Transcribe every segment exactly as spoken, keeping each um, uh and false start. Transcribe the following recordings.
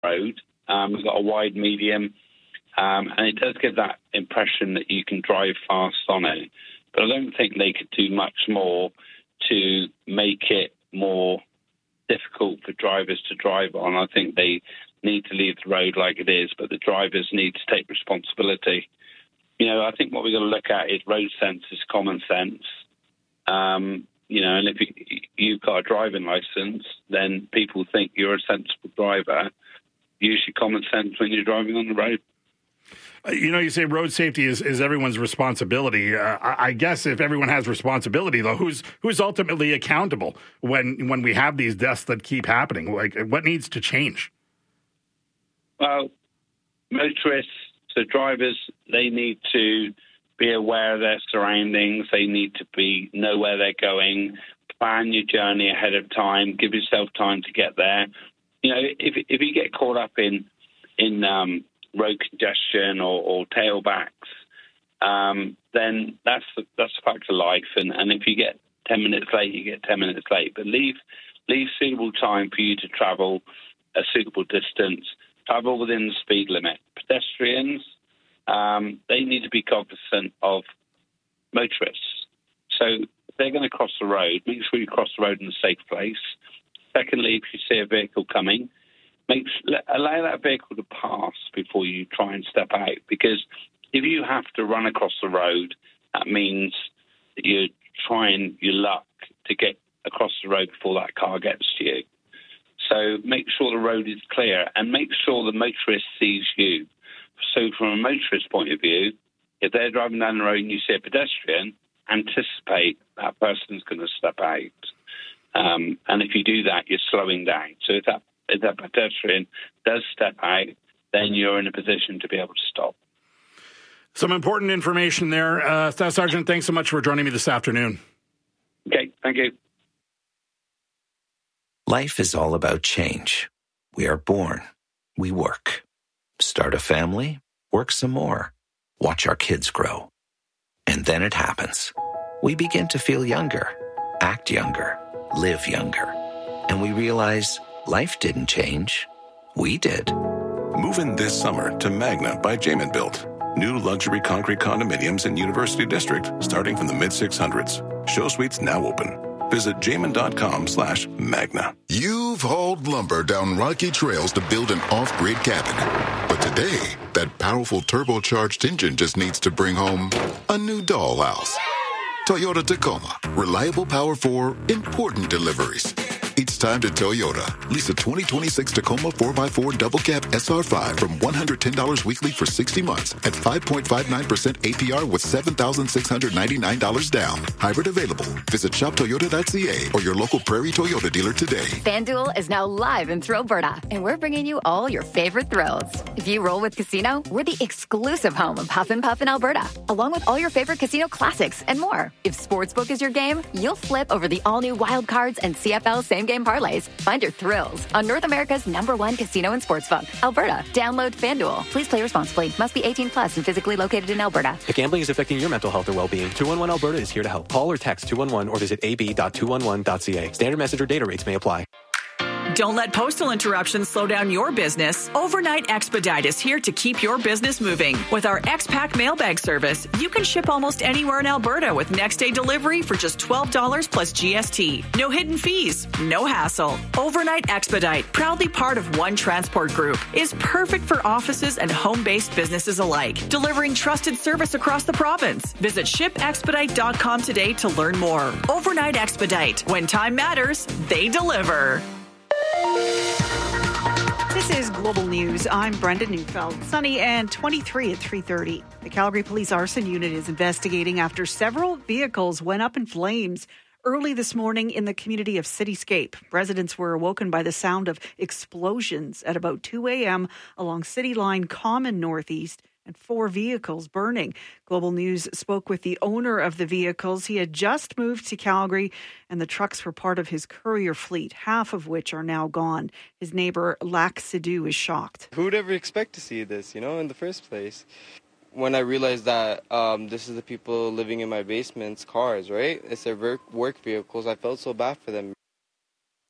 road. Um, we've got a wide, medium, um, and it does give that impression that you can drive fast on it. But I don't think they could do much more to make it more difficult for drivers to drive on. I think they need to leave the road like it is, but the drivers need to take responsibility. You know, I think what we've got to look at is road sense is common sense. Um, you know, and if you, you've got a driving license, then people think you're a sensible driver. Use your common sense when you're driving on the road. You know, you say road safety is, is everyone's responsibility. Uh, I, I guess if everyone has responsibility, though, who's who's ultimately accountable when when we have these deaths that keep happening? Like, what needs to change? Well, motorists, so drivers, they need to be aware of their surroundings. They need to be know where they're going. Plan your journey ahead of time. Give yourself time to get there. You know, if if you get caught up in in um, road congestion or, or tailbacks, um, then that's the, that's a fact of life. And, and if you get ten minutes late, you get ten minutes late. But leave leave suitable time for you to travel a suitable distance. Travel within the speed limit. Pedestrians, um, they need to be cognizant of motorists. So if they're going to cross the road, make sure you cross the road in a safe place. Secondly, if you see a vehicle coming, make, allow that vehicle to pass before you try and step out. Because if you have to run across the road, that means that you're trying your luck to get across the road before that car gets to you. So make sure the road is clear and make sure the motorist sees you. So from a motorist point of view, if they're driving down the road and you see a pedestrian, anticipate that person's going to step out. Um, and if you do that, you're slowing down. So if that, if that pedestrian does step out, then you're in a position to be able to stop. Some important information there. Uh, Staff Sergeant, thanks so much for joining me this afternoon. Okay, thank you. Life is all about change. We are born. We work. Start a family. Work some more. Watch our kids grow. And then it happens. We begin to feel younger, act younger, live younger. And we realize life didn't change. We did. Move in this summer to Magna by Jamin Built. New luxury concrete condominiums in University District starting from the mid six hundreds. Show suites now open. Visit jamin.com slash magna. You've hauled lumber down rocky trails to build an off-grid cabin. But today, that powerful turbocharged engine just needs to bring home a new dollhouse. Toyota Tacoma. Reliable power for important deliveries. It's time to Toyota. Lease a twenty twenty-six Tacoma four by four double cab S R five from one hundred ten dollars weekly for sixty months at five point five nine percent A P R with seven thousand six hundred ninety-nine dollars down. Hybrid available. Visit shop toyota dot c a or your local Prairie Toyota dealer today. FanDuel is now live in Thrillberta, and we're bringing you all your favorite thrills. If you roll with Casino, we're the exclusive home of Huff and Puff in Alberta, along with all your favorite casino classics and more. If Sportsbook is your game, you'll flip over the all-new Wild Cards and C F L Same Game Parlays. Find your thrills on North America's number one casino and sportsbook, Alberta. Download FanDuel. Please play responsibly. Must be eighteen plus and physically located in Alberta. If gambling is affecting your mental health or well-being, two one one Alberta is here to help. Call or text two one one or visit a b dot two one one dot c a. Standard message or data rates may apply. Don't let postal interruptions slow down your business. Overnight Expedite is here to keep your business moving. With our X-Pack mailbag service, you can ship almost anywhere in Alberta with next-day delivery for just twelve dollars plus G S T. No hidden fees, no hassle. Overnight Expedite, proudly part of One Transport Group, is perfect for offices and home-based businesses alike, delivering trusted service across the province. Visit ship expedite dot com today to learn more. Overnight Expedite. When time matters, they deliver. This is Global News. I'm Brenda Neufeld. Sunny and twenty-three at three thirty. The Calgary Police Arson Unit is investigating after several vehicles went up in flames early this morning in the community of Cityscape. Residents were awoken by the sound of explosions at about two a.m. along City Line Common Northeast, and four vehicles burning. Global News spoke with the owner of the vehicles. He had just moved to Calgary, and the trucks were part of his courier fleet, half of which are now gone. His neighbor, Lac Sidhu, is shocked. Who would ever expect to see this, you know, in the first place? When I realized that um, this is the people living in my basement's cars, right? It's their work, work vehicles. I felt so bad for them.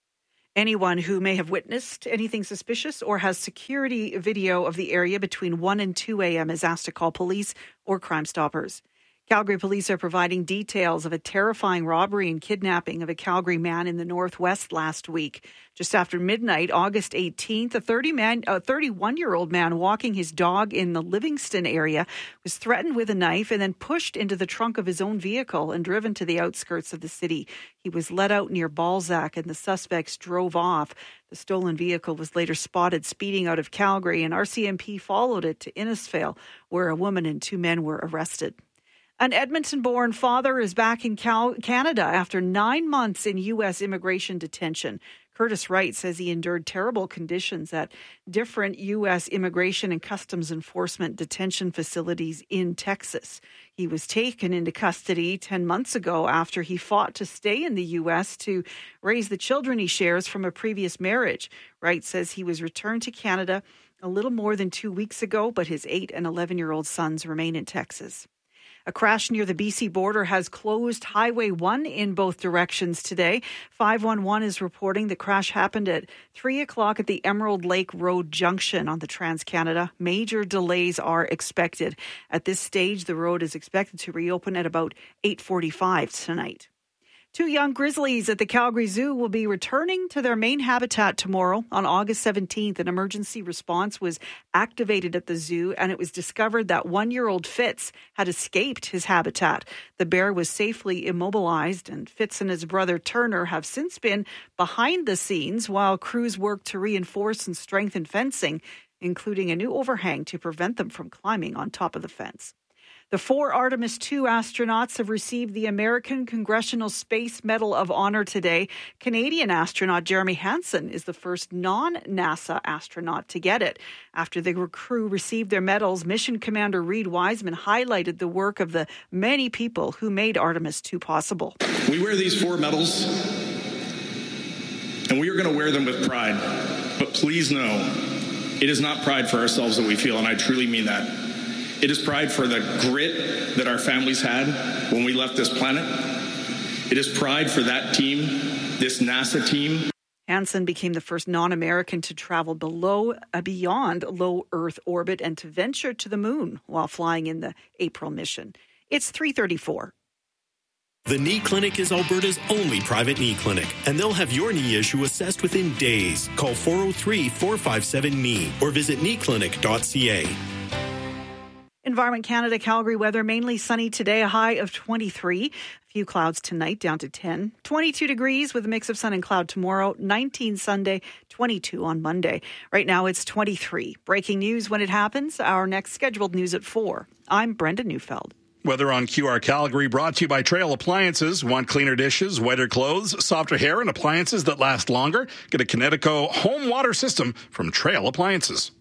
Anyone who may have witnessed anything suspicious or has security video of the area between one and two a.m. is asked to call police or Crime Stoppers. Calgary police are providing details of a terrifying robbery and kidnapping of a Calgary man in the Northwest last week. Just after midnight, August eighteenth, a thirty-one-year-old man walking his dog in the Livingston area was threatened with a knife and then pushed into the trunk of his own vehicle and driven to the outskirts of the city. He was let out near Balzac and the suspects drove off. The stolen vehicle was later spotted speeding out of Calgary, and R C M P followed it to Innisfail, where a woman and two men were arrested. An Edmonton-born father is back in Cal- Canada after nine months in U S immigration detention. Curtis Wright says he endured terrible conditions at different U S immigration and customs enforcement detention facilities in Texas. He was taken into custody ten months ago after he fought to stay in the U S to raise the children he shares from a previous marriage. Wright says he was returned to Canada a little more than two weeks ago, but his eight and eleven-year-old sons remain in Texas. A crash near the B C border has closed Highway one in both directions today. five one one is reporting the crash happened at three o'clock at the Emerald Lake Road Junction on the Trans-Canada. Major delays are expected. At this stage, the road is expected to reopen at about eight forty-five tonight. Two young grizzlies at the Calgary Zoo will be returning to their main habitat tomorrow. On August seventeenth, an emergency response was activated at the zoo, and it was discovered that one-year-old Fitz had escaped his habitat. The bear was safely immobilized, and Fitz and his brother Turner have since been behind the scenes while crews work to reinforce and strengthen fencing, including a new overhang to prevent them from climbing on top of the fence. The four Artemis two astronauts have received the American Congressional Space Medal of Honor today. Canadian astronaut Jeremy Hansen is the first non-NASA astronaut to get it. After the crew received their medals, Mission Commander Reed Wiseman highlighted the work of the many people who made Artemis two possible. We wear these four medals, and we are going to wear them with pride. But please know, it is not pride for ourselves that we feel, and I truly mean that. It is pride for the grit that our families had when we left this planet. It is pride for that team, this NASA team. Hansen became the first non-American to travel below, uh, beyond low Earth orbit and to venture to the moon while flying in the April mission. It's three thirty-four. The Knee Clinic is Alberta's only private knee clinic, and they'll have your knee issue assessed within days. Call four oh three, four five seven, K N E E or visit knee clinic dot c a. Environment Canada Calgary weather, mainly sunny today, a high of twenty-three. A few clouds tonight, down to ten. twenty-two degrees with a mix of sun and cloud tomorrow. nineteen Sunday, twenty-two on Monday. Right now it's twenty-three. Breaking news when it happens. Our next scheduled news at four. I'm Brenda Neufeld. Weather on Q R Calgary brought to you by Trail Appliances. Want cleaner dishes, whiter clothes, softer hair, and appliances that last longer? Get a Kinetico home water system from Trail Appliances.